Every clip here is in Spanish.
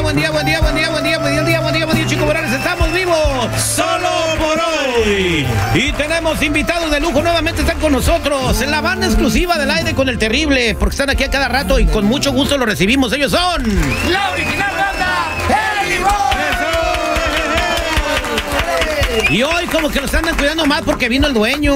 Chico Morales, estamos vivos solo por hoy. Y tenemos invitados de lujo, nuevamente están con nosotros en la banda exclusiva del aire con el terrible, porque están aquí a cada rato y con mucho gusto los recibimos. Ellos son la original banda El Limón. Y hoy como que los andan cuidando más porque vino el dueño.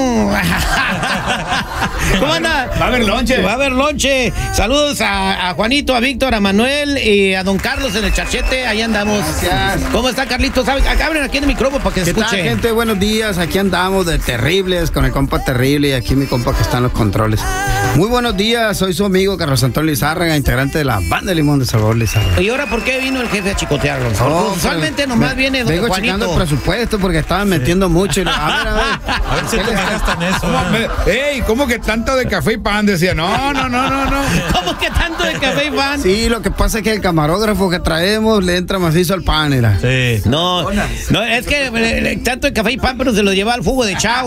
¿Cómo anda? Va a haber lonche. Va a haber lonche. Saludos a Juanito, a Víctor, a Manuel y a don Carlos en el charchete. Ahí andamos. Gracias. ¿Cómo está, Carlitos? Abren aquí en el micrófono para que se escuche. ¿Qué tal, gente? Buenos días. Aquí andamos de terribles con el compa terrible y aquí mi compa que está en los controles. Muy buenos días. Soy su amigo Carlos Antonio Lizárraga, integrante de la banda de Limón de Salvador Lizárraga. ¿Y ahora por qué vino el jefe a chicotearlos? Usualmente nomás viene don Vengo Juanito. checando el presupuesto porque estaban metiendo mucho. Y A ver si te gastan eso. Ey, ¿cómo que tanto de café y pan? Decía, no. ¿Cómo que tanto de café y pan? Sí, lo que pasa es que el camarógrafo que traemos le entra macizo al pan, era. Sí. No, es que tanto de café y pan, pero se lo lleva al jugo de chavo.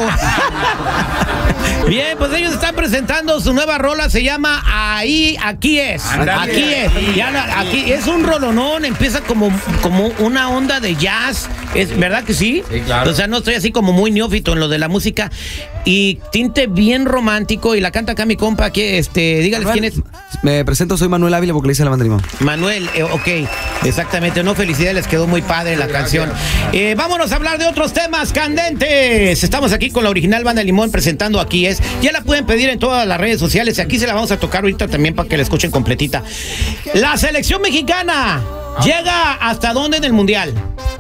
Bien, pues ellos están presentando su nueva rola, se llama Aquí es. Aquí es. Aquí es un rolonón, empieza como una onda de jazz. ¿Verdad que sí? Sí, claro. O sea, no estoy así como muy neófito en lo de la música. Y tinte bien romántico. Y la canta acá mi compa, que dígales quién es. Me presento, soy Manuel Ávila, vocalista de la banda Limón. Manuel, ok, exactamente, no, felicidades, les quedó muy padre la canción. Vámonos a hablar de otros temas candentes. Estamos aquí con la original banda Limón presentando Aquí es. Ya la pueden pedir en todas las redes sociales. Aquí se la vamos a tocar ahorita también para que la escuchen completita. La selección mexicana llega hasta dónde en el mundial.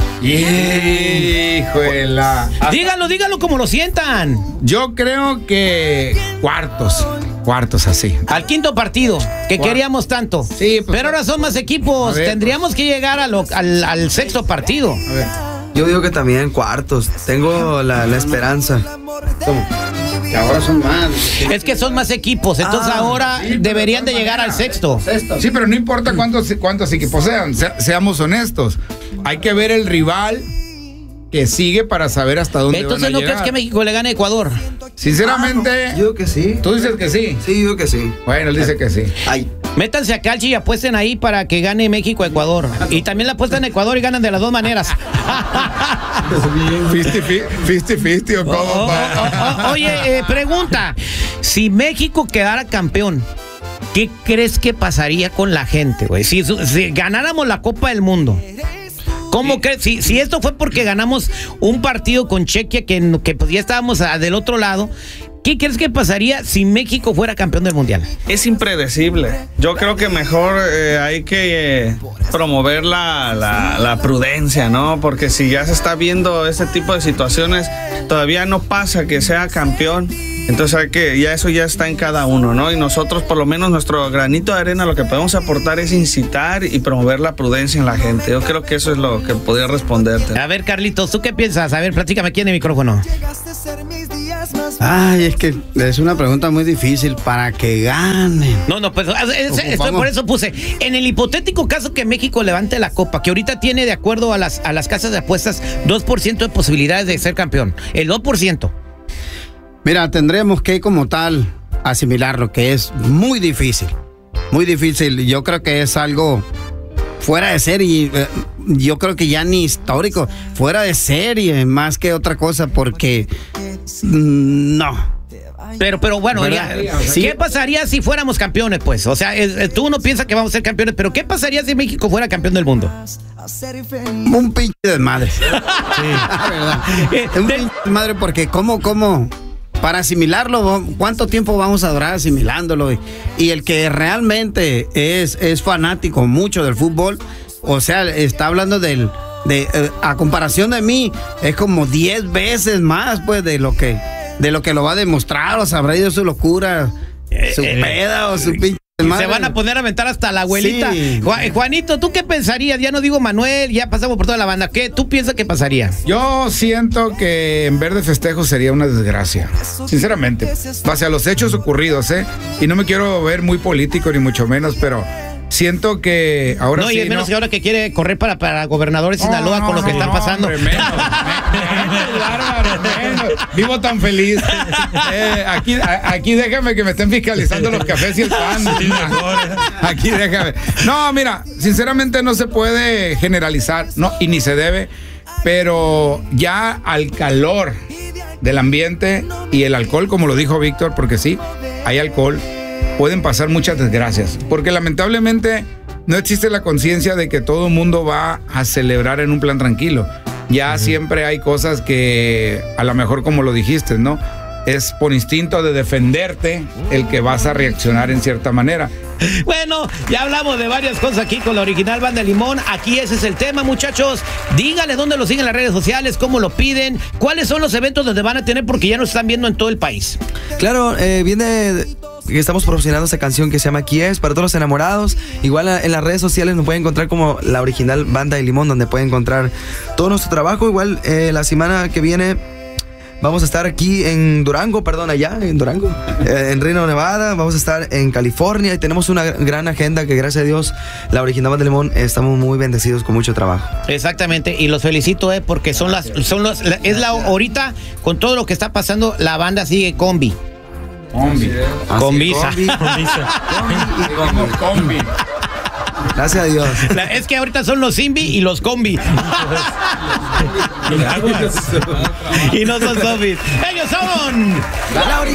Híjole. Díganlo como lo sientan. Yo creo que cuartos así. Al quinto partido, que queríamos tanto. Sí, pues, pero ahora son más equipos. Tendríamos que llegar al sexto partido. A ver. Yo digo que también cuartos. Tengo la esperanza. ¿Cómo? Que ahora son más. Es que son más equipos, entonces ahora sí, deberían de llegar al sexto. Sí, pero no importa cuántos equipos sean, seamos honestos. Hay que ver el rival que sigue para saber hasta dónde Entonces, van a ¿no llegar. crees que México le gane a Ecuador? Sinceramente, Yo digo que sí. tú dices que sí. Sí, yo digo que sí. Bueno, él dice que sí. Ay. Métanse a Calchi y apuesten ahí para que gane México a Ecuador. Y también la apuestan a Ecuador y ganan de las dos maneras. 50-50 o cómo. Oye, pregunta. Si México quedara campeón, ¿qué crees que pasaría con la gente, güey? Si ganáramos la Copa del Mundo. ¿Cómo crees? Si esto fue porque ganamos un partido con Chequia que pues ya estábamos del otro lado, ¿qué crees que pasaría si México fuera campeón del mundial? Es impredecible. Yo creo que mejor hay que promover la prudencia, ¿no? Porque si ya se está viendo este tipo de situaciones, todavía no pasa que sea campeón. Entonces ya eso ya está en cada uno, ¿no? Y nosotros, por lo menos, nuestro granito de arena, lo que podemos aportar es incitar y promover la prudencia en la gente. Yo creo que eso es lo que podría responderte. A ver, Carlitos, ¿tú qué piensas? A ver, platícame aquí en el micrófono. Ay, es que es una pregunta muy difícil para que ganen. No, pues por eso puse. En el hipotético caso que México levante la copa, que ahorita tiene, de acuerdo a las casas de apuestas, 2% de posibilidades de ser campeón. El 2%. Mira, tendremos que como tal asimilarlo, que es muy difícil. Muy difícil. Yo creo que es algo fuera de serie. Yo creo que ya ni histórico. Fuera de serie, más que otra cosa, porque no. Pero bueno, ¿qué pasaría si fuéramos campeones, pues? O sea, tú no piensas que vamos a ser campeones, pero ¿qué pasaría si México fuera campeón del mundo? Un pinche desmadre. Sí. ¿Verdad? Un pinche desmadre porque ¿cómo? Para asimilarlo, ¿cuánto tiempo vamos a durar asimilándolo? Y el que realmente es fanático mucho del fútbol, o sea, está hablando a comparación de mí, es como 10 veces más, pues, de lo que lo va a demostrar, o sabrá de su locura, su peda o su pinche madre. Se van a poner a aventar hasta la abuelita. Sí. Juanito, ¿tú qué pensarías? Ya no digo Manuel, ya pasamos por toda la banda. ¿Qué tú piensas que pasaría? Yo siento que en vez de festejo sería una desgracia. Sinceramente, base a los hechos ocurridos, y no me quiero ver muy político ni mucho menos, pero siento que ahora no, y es menos que ahora que quiere correr para gobernador de Sinaloa con lo que está pasando. Hombre, Bárbaro, menos. Vivo tan feliz. Aquí déjame que me estén fiscalizando los cafés y el pan. Sí, mejor. Aquí déjame. No, mira, sinceramente no se puede generalizar, no, y ni se debe, pero ya al calor del ambiente y el alcohol, como lo dijo Víctor, porque sí, hay alcohol, pueden pasar muchas desgracias, porque lamentablemente no existe la conciencia de que todo el mundo va a celebrar en un plan tranquilo. Ya siempre hay cosas que, a lo mejor como lo dijiste, ¿no? Es por instinto de defenderte el que vas a reaccionar en cierta manera. Bueno, ya hablamos de varias cosas aquí con la original Banda de Limón. Aquí ese es el tema, muchachos. Díganle dónde lo siguen en las redes sociales, cómo lo piden, cuáles son los eventos donde van a tener, porque ya nos están viendo en todo el país. Claro, estamos promocionando esta canción que se llama Aquí es, para todos los enamorados. Igual en las redes sociales nos pueden encontrar como la original Banda de Limón, donde pueden encontrar todo nuestro trabajo. Igual la semana que viene vamos a estar aquí en Durango, allá en Durango, en Reno, Nevada. Vamos a estar en California y tenemos una gran agenda que, gracias a Dios, la original Banda de Limón, estamos muy bendecidos con mucho trabajo. Exactamente, y los felicito, porque ahorita, con todo lo que está pasando, la banda sigue combi. Combisa. Combi. Gracias a Dios. Es que ahorita son los Simbi y los combi. Y no son zombies. Ellos son...